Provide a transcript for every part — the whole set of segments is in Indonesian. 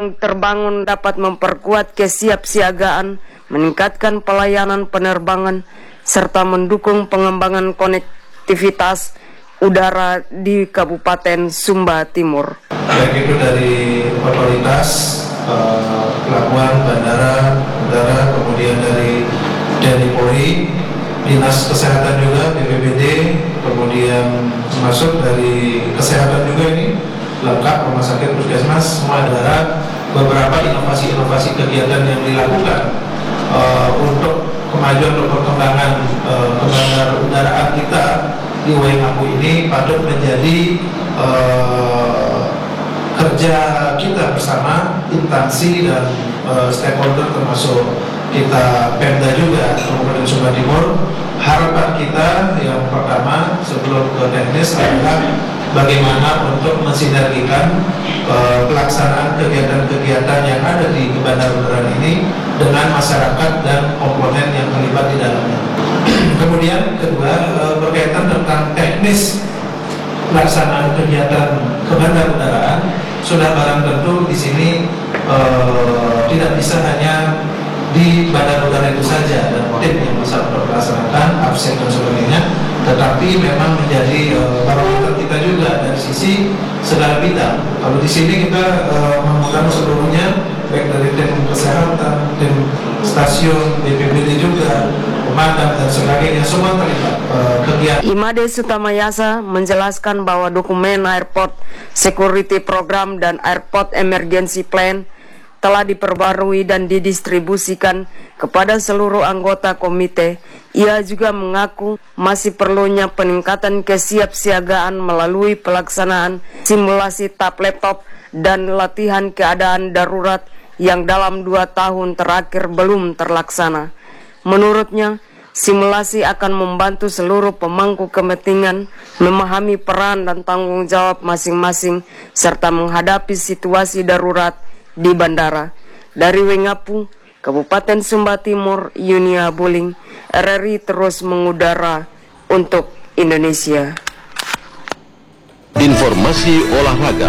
yang terbangun dapat memperkuat kesiapsiagaan, meningkatkan pelayanan penerbangan, serta mendukung pengembangan konektivitas udara di Kabupaten Sumba Timur. Baik itu dari otoritas, pelabuhan, bandara, udara, kemudian dari Polri, Dinas Kesehatan juga, BPBD, kemudian termasuk dari kesehatan juga ini lengkap, rumah sakit, puskesmas, semua ada beberapa inovasi-inovasi kegiatan yang dilakukan untuk kemajuan dan perkembangan bandara udaraan kita di Waingapu ini patut menjadi kerja kita bersama instansi dan stakeholder termasuk kita Pemda juga Kabupaten Sumba Timur. Harapan kita yang pertama sebelum ke teknis adalah bagaimana untuk mensinergikan pelaksanaan kegiatan-kegiatan yang ada di bandara udaraan ini dengan masyarakat dan komponen yang terlibat di dalamnya. Kemudian kedua, berkaitan tentang teknis pelaksanaan kegiatan ke bandara udaraan, sudah barang tentu di sini tidak bisa hanya di bandara udara itu saja dan tim yang bisa melaksanakan absen dan sebagainya, tetapi memang menjadi barometer kita juga dari sisi segala bidang. Kalau di sini kita mengundang seluruhnya, baik dari tim kesehatan, tim stasiun, BPBD juga, pemadam dan sebagainya, semua terlibat kegiatan. Imade Sutamayasa menjelaskan bahwa dokumen Airport Security Program dan Airport Emergency Plan telah diperbarui dan didistribusikan kepada seluruh anggota komite. Ia juga mengaku masih perlunya peningkatan kesiapsiagaan melalui pelaksanaan simulasi TAP laptop dan latihan keadaan darurat yang dalam 2 tahun terakhir belum terlaksana. Menurutnya, simulasi akan membantu seluruh pemangku kepentingan memahami peran dan tanggung jawab masing-masing serta menghadapi situasi darurat di bandara. Dari Waingapu, Kabupaten Sumba Timur, Yunia Buling, RRI terus mengudara untuk Indonesia. Informasi olahraga.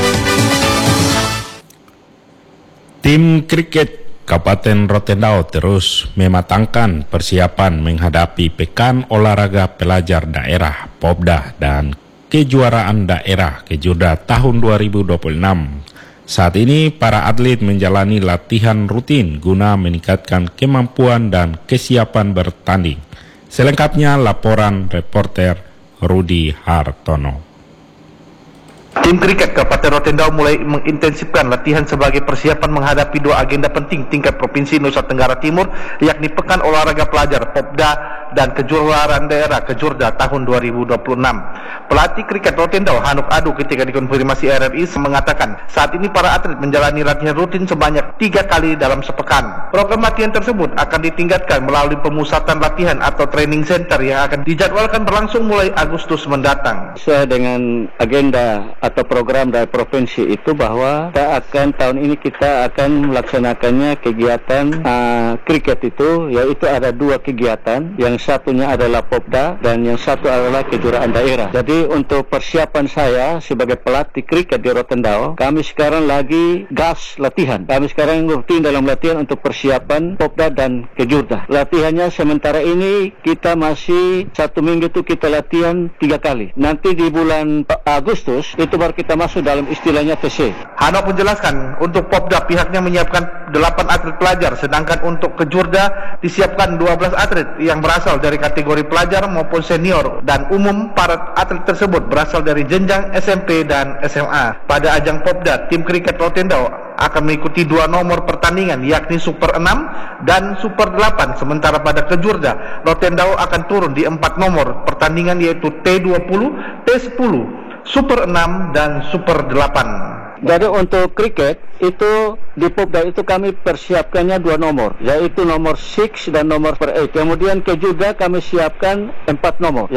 Tim kriket Kabupaten Rotendao terus mematangkan persiapan menghadapi Pekan Olahraga Pelajar Daerah Popda dan Kejuaraan Daerah Kejurda tahun 2026. Saat ini para atlet menjalani latihan rutin guna meningkatkan kemampuan dan kesiapan bertanding. Selengkapnya laporan reporter Rudi Hartono. Tim kriket Kabupaten Rotendao mulai mengintensifkan latihan sebagai persiapan menghadapi 2 agenda penting tingkat Provinsi Nusa Tenggara Timur, yakni Pekan Olahraga Pelajar Popda dan Kejuaraan Daerah Kejurda tahun 2026. Pelatih kriket Rotendao Hanuk Adu ketika dikonfirmasi RRI mengatakan saat ini para atlet menjalani latihan rutin sebanyak 3 kali dalam sepekan. Program latihan tersebut akan ditingkatkan melalui pemusatan latihan atau training center yang akan dijadwalkan berlangsung mulai Agustus mendatang. Sesuai dengan agenda atau program dari provinsi itu bahwa tahun ini kita akan melaksanakannya kegiatan kriket itu, yaitu ada 2 kegiatan, yang satunya adalah Popda dan yang satu adalah kejuaraan daerah. Jadi untuk persiapan saya sebagai pelatih kriket di Rotendao, kami sekarang lagi gas latihan. Kami sekarang rutin dalam latihan untuk persiapan Popda dan kejurda. Latihannya sementara ini kita masih 1 minggu itu kita latihan 3 kali. Nanti di bulan Agustus itu baru kita masuk dalam istilahnya TC. Hanok menjelaskan untuk Popda pihaknya menyiapkan 8 atlet pelajar, sedangkan untuk kejurda disiapkan 12 atlet yang berasal dari kategori pelajar maupun senior, dan umum para atlet tersebut berasal dari jenjang SMP dan SMA. Pada ajang Popda, tim kriket Rotendao akan mengikuti 2 nomor pertandingan, yakni Super 6 dan Super 8. Sementara pada kejurda, Rotendao akan turun di 4 nomor pertandingan, yaitu T20, T10, Super 6 dan Super 8. Jadi untuk kriket itu di Popda itu kami persiapkannya 2 nomor, yaitu nomor 6 dan nomor 8. Kemudian kejurda kami siapkan 4 nomor.